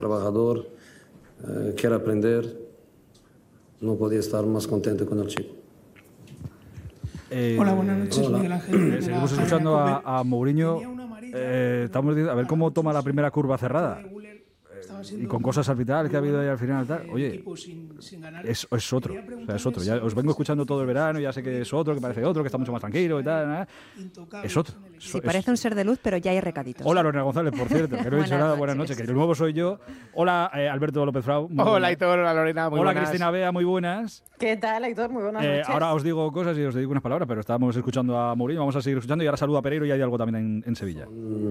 trabajador, quiere aprender. No podía estar más contento con el chico. Hola, buenas noches, Miguel Ángel. Seguimos escuchando a Mourinho. Estamos diciendo, a ver cómo toma la primera curva cerrada. Y con cosas arbitrales que ha habido ahí al final. Tal. Oye, es otro. O sea, es otro. Ya os vengo escuchando todo el verano, ya sé que es otro, que parece otro, que está mucho más tranquilo y tal. Es otro. Sí, parece un ser de luz, pero ya hay recaditos. Hola, Lorena González, por cierto, que no he dicho nada. Buenas noches, que el nuevo soy yo. Hola, Alberto López Frau. Hola, Aitor. Hola, Lorena. Muy hola, buenas. Cristina Bea, muy buenas. ¿Qué tal, Aitor? Muy buenas noches. Ahora os digo cosas y os digo unas palabras, pero estábamos escuchando a Mourinho, vamos a seguir escuchando y ahora saludo a Pereiro y hay algo también en Sevilla.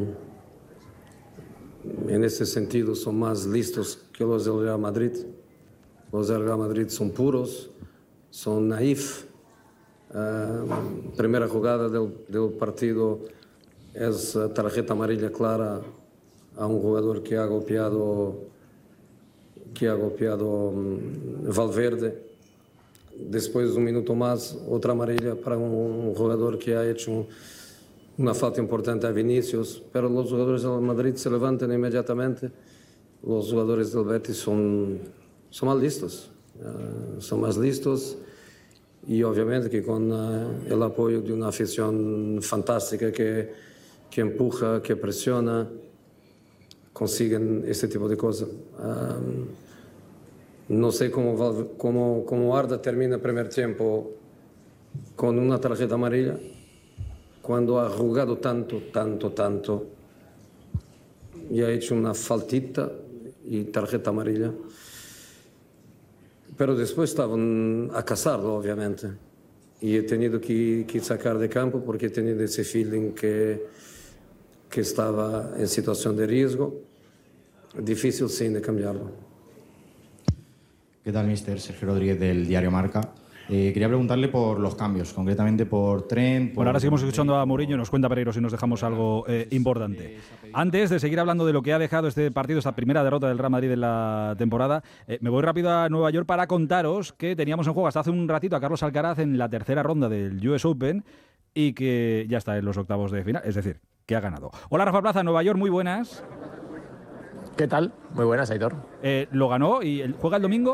En ese sentido son más listos que los del Real Madrid. Los del Real Madrid son puros, son naif. Primera jugada del partido es tarjeta amarilla clara a un jugador que ha golpeado Valverde. Después, un minuto más, otra amarilla para un jugador que ha hecho una falta importante a Vinicius, pero los jugadores del Madrid se levantan inmediatamente. Los jugadores del Betis son más listos, y obviamente que con el apoyo de una afición fantástica que empuja, que presiona, consiguen este tipo de cosas. No sé cómo Arda termina el primer tiempo con una tarjeta amarilla, cuando ha jugado tanto y ha hecho una faltita y tarjeta amarilla. Pero después estaban a cazarlo, obviamente. Y he tenido que sacar de campo porque he tenido ese feeling que estaba en situación de riesgo. Difícil, sí, de cambiarlo. ¿Qué tal, mister? Sergio Rodríguez, del diario Marca. Quería preguntarle por los cambios, concretamente por Trent. Bueno, ahora seguimos escuchando a Mourinho, nos cuenta Pereiro si nos dejamos algo importante. Antes de seguir hablando de lo que ha dejado este partido, esta primera derrota del Real Madrid en la temporada, me voy rápido a Nueva York para contaros que teníamos en juego hasta hace un ratito a Carlos Alcaraz en la tercera ronda del US Open y que ya está en los octavos de final, es decir, que ha ganado. Hola, Rafa Plaza, Nueva York, muy buenas. ¿Qué tal? Muy buenas, Aitor. Lo ganó y juega el domingo.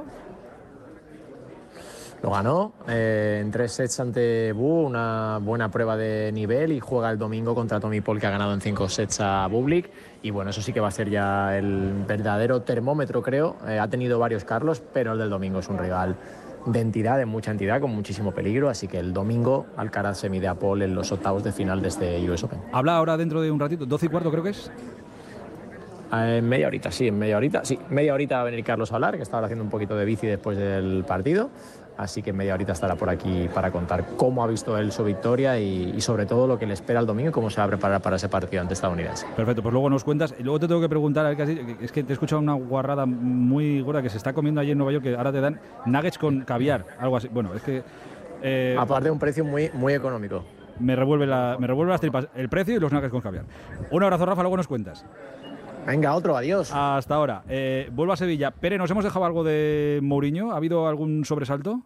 Lo ganó en 3 sets ante Bu, una buena prueba de nivel, y juega el domingo contra Tommy Paul, que ha ganado en 5 sets a Bublik. Y bueno, eso sí que va a ser ya el verdadero termómetro, creo. Ha tenido varios Carlos, pero el del domingo es un rival de entidad, de mucha entidad, con muchísimo peligro. Así que el domingo Alcaraz se mide a Paul en los octavos de final de este US Open. Habla ahora dentro de un ratito, 12 y cuarto creo que es. En media horita, sí, en media horita. Sí, media horita va a venir Carlos a hablar, que estaba haciendo un poquito de bici después del partido. Así que en media horita estará por aquí para contar cómo ha visto él su victoria y sobre todo lo que le espera el domingo y cómo se va a preparar para ese partido ante estadounidense. Perfecto, pues luego nos cuentas. Y luego te tengo que preguntar, a ver qué has dicho, es que te he escuchado una guarrada muy gorda que se está comiendo allí en Nueva York, que ahora te dan nuggets con caviar, algo así. Bueno, es que... aparte de un precio muy económico. Me revuelve las tripas, el precio y los nuggets con caviar. Un abrazo, Rafa, luego nos cuentas. Venga, otro, adiós. Hasta ahora. Vuelvo a Sevilla. Pere, ¿nos hemos dejado algo de Mourinho? ¿Ha habido algún sobresalto?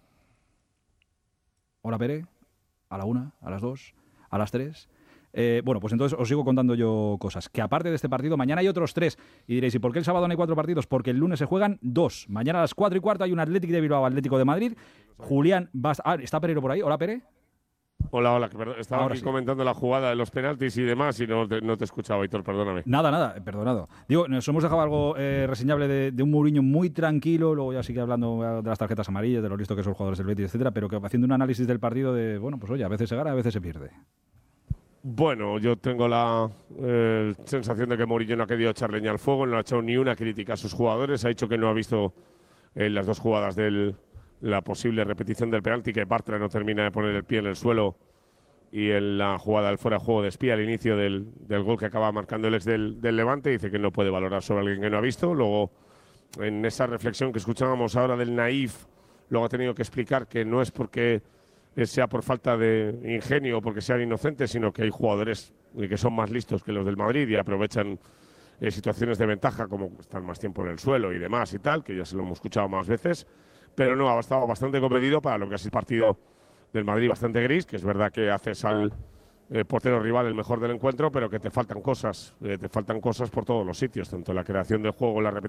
Hola, Pere. A la 1, a las 2, a las 3. Bueno, pues entonces os sigo contando yo cosas. Que aparte de este partido, mañana hay otros 3. Y diréis, ¿y por qué el sábado no hay 4 partidos? Porque el lunes se juegan 2. Mañana a las 4 y cuarto hay un Athletic de Bilbao, Atlético de Madrid. Julián, ¿está Pereiro por ahí? Hola, Pere. Hola, perdón. Estaba Ahora aquí sí. comentando la jugada de los penaltis y demás y no te he escuchado, Aitor, perdóname. Nada, perdonado. Digo, nos hemos dejado algo reseñable de un Mourinho muy tranquilo, luego ya sigue hablando de las tarjetas amarillas, de lo listo que son los jugadores del Betis, etcétera, pero que haciendo un análisis del partido de, bueno, pues oye, a veces se gana, a veces se pierde. Bueno, yo tengo la sensación de que Mourinho no ha querido echar leña al fuego, no ha echado ni una crítica a sus jugadores, ha dicho que no ha visto las 2 jugadas la posible repetición del penalti, que Bartra no termina de poner el pie en el suelo, y en la jugada del fuera de juego de Espía al inicio del gol que acaba marcando el ex del Levante, dice que no puede valorar sobre alguien que no ha visto. Luego, en esa reflexión que escuchábamos ahora del naif, luego ha tenido que explicar que no es porque sea por falta de ingenio o porque sean inocentes, sino que hay jugadores que son más listos que los del Madrid y aprovechan situaciones de ventaja, como están más tiempo en el suelo y demás y tal, que ya se lo hemos escuchado más veces, pero no, ha estado bastante competido para lo que ha sido el partido del Madrid, bastante gris, que es verdad que haces al portero rival el mejor del encuentro, pero que te faltan cosas por todos los sitios, tanto en la creación del juego, en la repetición